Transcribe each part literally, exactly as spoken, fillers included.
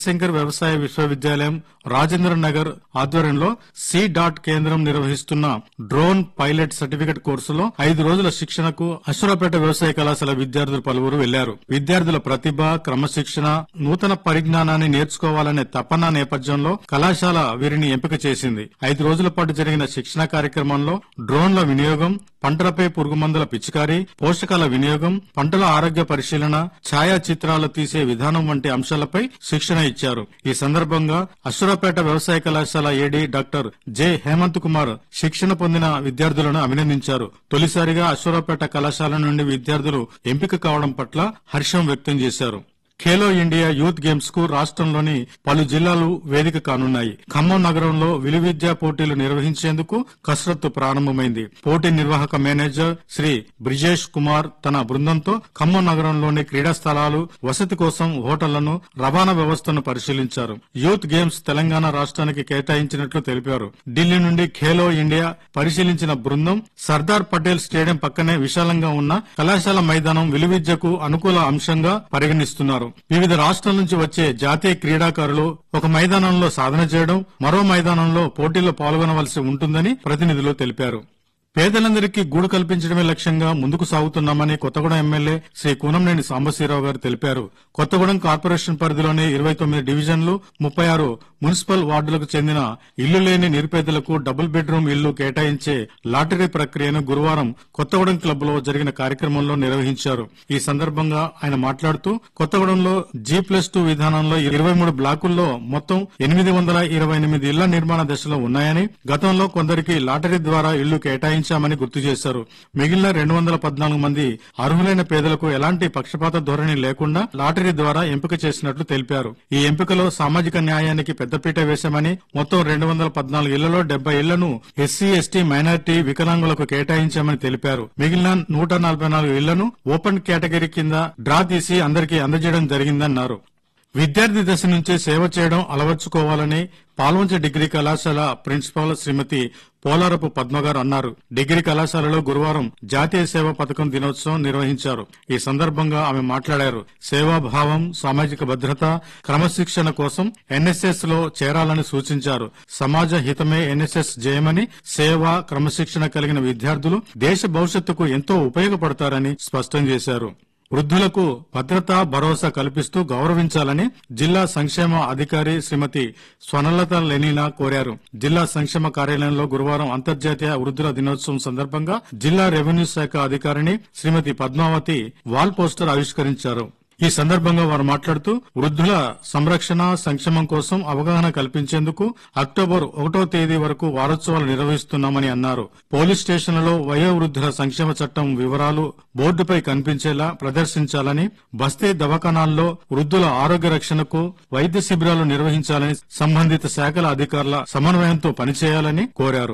శంకర్ వ్యవసాయ విశ్వవిద్యాలయం రాజేంద్ర నగర్ ఆధ్వర్యంలో సి డాట్ కేంద్రం నిర్వహిస్తున్న డ్రోన్ పైలట్ సర్టిఫికెట్ కోర్సులో ఐదు రోజుల శిక్షణకు అశ్వరాపేట వ్యవసాయ కళాశాల విద్యార్థులు పలువురు వెళ్లారు. విద్యార్థుల ప్రతిభ, క్రమశిక్షణ, నూతన పరిజ్ఞానాన్ని నేర్చుకోవాలనే తపన నేపథ్యంలో కళాశాల వీరిని ఎంపిక చేసింది. ఐదు రోజుల పాటు జరిగిన శిక్షణ కార్యక్రమంలో డ్రోన్ల వినియోగం, పంటలపై పురుగుమందుల పిచికారీ, పోషకాల వినియోగం, పంటల ఆరోగ్య పరిశీలన, ఛాయాచిత్రాలు తీసే విధానం వంటి అంశాలపై శిక్షణ ఇచ్చారు. ఈ సందర్భంగా అశ్వరాపేట వ్యవసాయ కళాశాల ఏడీ డాక్టర్ జె హేమంత్ కుమార్ శిక్షణ పొందిన విద్యార్థులను అభినందించారు. తొలిసారిగా అశ్వరాపేట కళాశాల నుండి విద్యార్థులు ఎంపిక కావడం పట్ల హర్షం వ్యక్తం చేశారు. ఖేలో ఇండియా యూత్ గేమ్స్ కు రాష్ట్రంలోని పలు జిల్లాలు వేదిక కానున్నాయి. ఖమ్మం నగరంలో విలువిద్యా పోటీలు నిర్వహించేందుకు కసరత్తు ప్రారంభమైంది. పోటీ నిర్వాహక మేనేజర్ శ్రీ బ్రిజేష్ కుమార్ తన బృందంతో ఖమ్మం నగరంలోని క్రీడా స్థలాలు, వసతి కోసం హోటళ్లను, రవాణా వ్యవస్థను పరిశీలించారు. యూత్ గేమ్స్ తెలంగాణ రాష్ట్రానికి కేటాయించినట్లు తెలిపారు. ఢిల్లీ నుండి ఖేలో ఇండియా పరిశీలించిన బృందం సర్దార్ పటేల్ స్టేడియం పక్కనే విశాలంగా ఉన్న కళాశాల మైదానం విలువిద్యకు అనుకూల అంశంగా పరిగణిస్తున్నారు. వివిధ రాష్ట్రాల నుంచి వచ్చే జాతీయ క్రీడాకారులు ఒక మైదానంలో సాధన చేయడం, మరో మైదానంలో పోటీల్లో పాల్గొనవలసి ఉంటుందని ప్రతినిధులు తెలిపారు. పేదలందరికీ గూడు కల్పించడమే లక్ష్యంగా ముందుకు సాగుతున్నామని కొత్తగూడెం ఎమ్మెల్యే శ్రీ కూనంనేని సాంబశివరావు గారు తెలిపారు. కొత్తగూడెం కార్పొరేషన్ పరిధిలోని ఇరవై తొమ్మిది డివిజన్లు, ముప్పై ఆరు మున్సిపల్ వార్డులకు చెందిన ఇల్లు లేని నిరుపేదలకు డబుల్ బెడ్రూమ్ ఇల్లు కేటాయించే లాటరీ ప్రక్రియను గురువారం కొత్తగూడెం క్లబ్ లో జరిగిన కార్యక్రమంలో నిర్వహించారు. ఈ సందర్భంగా ఆయన మాట్లాడుతూ కొత్తగూడెంలో జీ ప్లస్ టూ విధానంలో ఇరవై మూడు బ్లాకుల్లో మొత్తం ఎనిమిది వందల ఇరవై ఎనిమిది ఇళ్ల నిర్మాణ దశలో ఉన్నాయని, గతంలో కొందరికి లాటరీ ద్వారా ఇళ్లు కేటాయించామని గుర్తు చేశారు. మిగిలిన రెండు వందల పద్నాలుగు మంది అర్హులైన పేదలకు ఎలాంటి పక్షపాత ధోరణి లేకుండా లాటరీ ద్వారా ఎంపిక చేసినట్లు తెలిపారు. ఈ ఎంపికలో సామాజిక న్యాయానికి పెద్దపీట వేశామని, మొత్తం రెండు వందల పద్నాలుగు ఇళ్లలో డెబ్బై ఇళ్లను ఎస్సీ, ఎస్టీ, మైనారిటీ, వికలాంగులకు కేటాయించామని తెలిపారు. మిగిలిన నూట నలభై నాలుగు ఇళ్లను ఓపెన్ కేటగిరీ కింద డ్రా తీసి అందరికీ అందజేయడం జరిగిందన్నారు. విద్యార్థి దశ నుంచే సేవ చేయడం అలవర్చుకోవాలని పాల్వంచ డిగ్రీ కళాశాల ప్రిన్సిపాల్ శ్రీమతి పోలారపు పద్మగారు అన్నారు. డిగ్రీ కళాశాలలో గురువారం జాతీయ సేవా పథకం దినోత్సవం నిర్వహించారు. ఈ సందర్భంగా ఆమె మాట్లాడారు. సేవాభావం, సామాజిక భద్రత, క్రమశిక్షణ కోసం ఎన్ఎస్ఎస్ లో చేరాలని సూచించారు. సమాజ హితమే ఎన్ఎస్ఎస్ జయమని, సేవ, క్రమశిక్షణ కలిగిన విద్యార్థులు దేశ భవిష్యత్తుకు ఎంతో ఉపయోగపడతారని స్పష్టం చేశారు. వృద్ధులకు భద్రత, భరోసా కల్పిస్తూ గౌరవించాలని జిల్లా సంక్షేమ అధికారి శ్రీమతి స్వనలత లెనీనా కోరారు. జిల్లా సంక్షేమ కార్యాలయంలో గురువారం అంతర్జాతీయ వృద్ధుల దినోత్సవం సందర్భంగా జిల్లా రెవెన్యూ శాఖ అధికారిని శ్రీమతి పద్మావతి వాల్ పోస్టర్ ఆవిష్కరించారు. ఈ సందర్భంగా వారు మాట్లాడుతూ వృద్ధుల సంరక్షణ, సంక్షేమం కోసం అవగాహన కల్పించేందుకు అక్టోబర్ ఒకటో తేదీ వరకు వారోత్సవాలు నిర్వహిస్తున్నామని అన్నారు. పోలీస్ స్టేషన్లలో వయోవృద్ధుల సంక్షేమ చట్టం వివరాలు బోర్డుపై కనిపించేలా ప్రదర్శించాలని, బస్తీ దవాఖానాల్లో వృద్ధుల ఆరోగ్య రక్షణకు వైద్య శిబిరాలు నిర్వహించాలని సంబంధిత శాఖల అధికారుల సమన్వయంతో పనిచేయాలని కోరారు.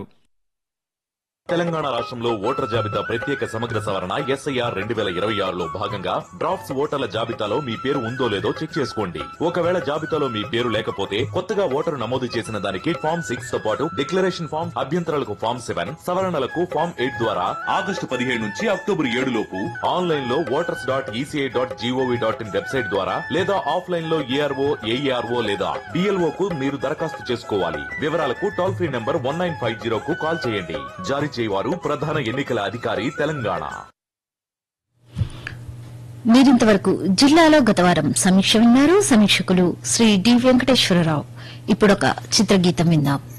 తెలంగాణ రాష్ట్రంలో ఓటర్ జాబితా ప్రత్యేక సమగ్ర సవరణ ఎస్ఐఆర్ రెండు వేల ఇరవై ఆరులో భాగంగా డ్రాఫ్ట్స్ ఓటర్ల జాబితాలో మీ పేరు ఉందో లేదో చెక్ చేసుకోండి. ఒకవేళ జాబితాలో మీ పేరు లేకపోతే కొత్తగా ఓటరు నమోదు చేసిన దానికి ఫామ్ సిక్స్ తో పాటు డిక్లరేషన్ ఫామ్, అభ్యంతరాలకు ఫామ్ సెవెన్, సవరణలకు ఫామ్ ఎయిట్ ద్వారా ఆగస్టు పదిహేడు నుంచి అక్టోబర్ ఏడు లోపు ఆన్లైన్ లో voters dot ECI dot GOV dot in website ద్వారా లేదా ఆఫ్లైన్ లో ఏఆర్ఓ, ఏఈఆర్ఓ లేదా డిఎల్ఓ కు మీరు దరఖాస్తు చేసుకోవాలి. వివరాలకు toll free number one nine five zero కు కాల్ చేయండి. జారీ చేయవారు ప్రధాన ఎన్నికల అధికారి తెలంగాణ. మీరింతవరకు జిల్లాలో గతవారం సమీక్ష విన్నారు. సమీక్షకులు శ్రీ డి వెంకటేశ్వరరావు. ఇప్పుడొక చిత్రగీతం విందాం.